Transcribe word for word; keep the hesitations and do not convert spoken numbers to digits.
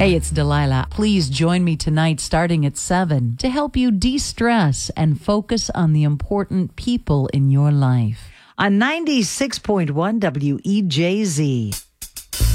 Hey, it's Delilah. Please join me tonight starting at seven to help you de-stress and focus on the important people in your life. On ninety-six point one W E J Z.